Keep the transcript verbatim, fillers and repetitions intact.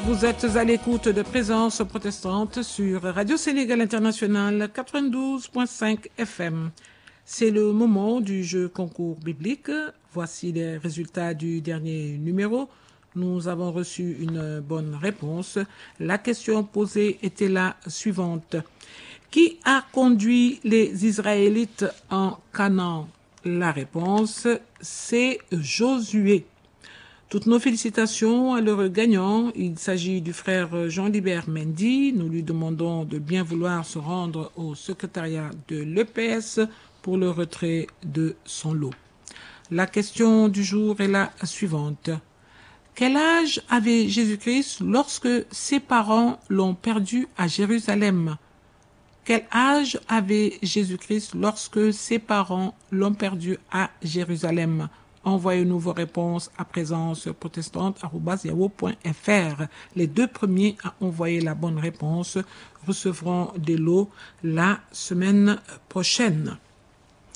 Vous êtes à l'écoute de Présence protestante sur Radio Sénégal International quatre-vingt-douze virgule cinq F M. C'est le moment du jeu concours biblique. Voici les résultats du dernier numéro. Nous avons reçu une bonne réponse. La question posée était la suivante. Qui a conduit les Israélites en Canaan? La réponse, c'est Josué. Toutes nos félicitations à l'heureux gagnant. Il s'agit du frère Jean-Libert Mendy. Nous lui demandons de bien vouloir se rendre au secrétariat de l'E P S pour le retrait de son lot. La question du jour est la suivante. Quel âge avait Jésus-Christ lorsque ses parents l'ont perdu à Jérusalem? Quel âge avait Jésus-Christ lorsque ses parents l'ont perdu à Jérusalem? Envoyez-nous vos réponses à présence protestante arobase yahoo point f r. Les deux premiers à envoyer la bonne réponse recevront des lots la semaine prochaine.